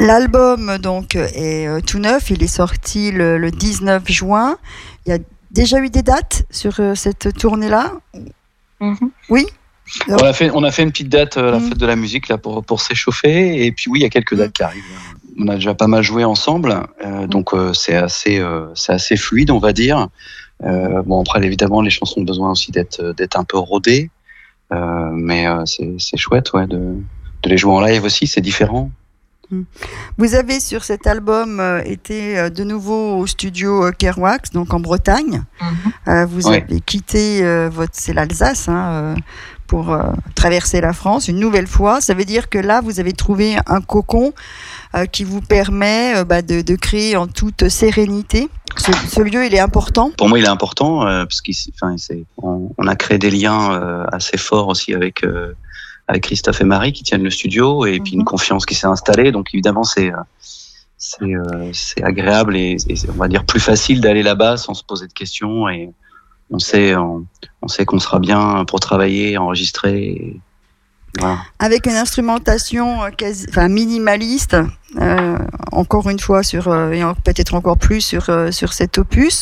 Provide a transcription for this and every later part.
L'album donc est tout neuf, il est sorti le 19 juin. Il y a déjà eu des dates sur cette tournée-là? Oui. On a fait une petite date à la fête de la musique là pour s'échauffer, et puis oui, il y a quelques dates qui arrivent. On a déjà pas mal joué ensemble, donc c'est assez fluide, on va dire. Bon, après évidemment les chansons ont besoin aussi d'être un peu rodées, mais c'est chouette, ouais, de les jouer en live aussi, c'est différent. Vous avez sur cet album été de nouveau au studio Kerouac, donc en Bretagne. Vous avez quitté c'est l'Alsace, pour traverser la France une nouvelle fois. Ça veut dire que là, vous avez trouvé un cocon qui vous permet de créer en toute sérénité. Ce lieu, il est important. Pour moi, il est important parce qu'on a créé des liens assez forts aussi avec Christophe et Marie qui tiennent le studio, et puis une confiance qui s'est installée. Donc évidemment, c'est agréable et on va dire plus facile d'aller là-bas sans se poser de questions, et on sait qu'on sera bien pour travailler, enregistrer. Voilà. Avec une instrumentation minimaliste, encore une fois et peut-être encore plus sur cet opus.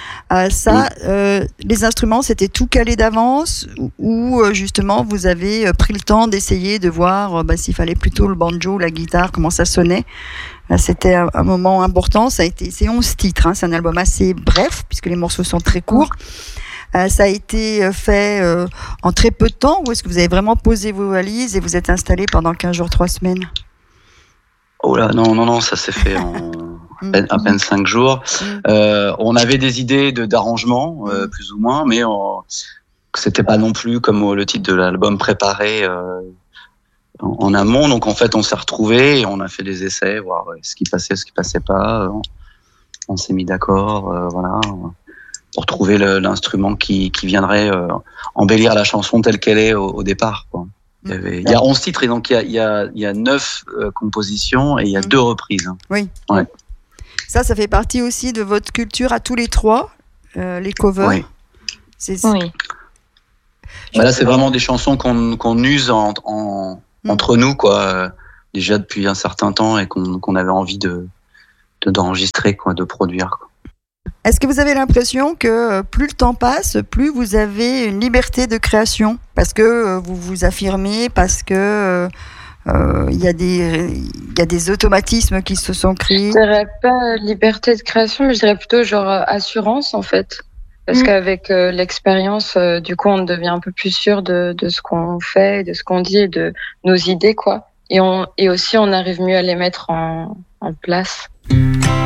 Les instruments, c'était tout calé d'avance, ou justement vous avez pris le temps d'essayer de voir s'il fallait plutôt le banjo, la guitare, comment ça sonnait. C'était un moment important. C'est 11 titres, c'est un album assez bref puisque les morceaux sont très courts. Ça a été fait en très peu de temps, ou est-ce que vous avez vraiment posé vos valises et vous êtes installé pendant 15 jours, 3 semaines? Oh là, non, ça s'est fait en à peine 5 jours. On avait des idées d'arrangement, plus ou moins, mais c'était pas non plus comme le titre de l'album préparé en amont. Donc en fait, on s'est retrouvés et on a fait des essais, voir ce qui passait, ce qui passait pas. On s'est mis d'accord, voilà, pour trouver l'instrument qui viendrait embellir la chanson telle qu'elle est au départ, quoi. Il y a 11 titres, et donc il y a 9 compositions, et il y a 2 reprises. Oui. Ouais. Ça fait partie aussi de votre culture à tous les trois, les covers. Oui. Oui. Là, c'est vraiment des chansons qu'on use entre nous, quoi. Déjà depuis un certain temps, et qu'on avait envie d'enregistrer, quoi, de produire, quoi. Est-ce que vous avez l'impression que plus le temps passe, plus vous avez une liberté de création, parce que vous vous affirmez, parce que il y a des automatismes qui se sont créés? Je dirais pas liberté de création, mais je dirais plutôt genre assurance, en fait. Parce qu'avec l'expérience, du coup, on devient un peu plus sûr de ce qu'on fait, de ce qu'on dit, et de nos idées, quoi. Et aussi, on arrive mieux à les mettre en place.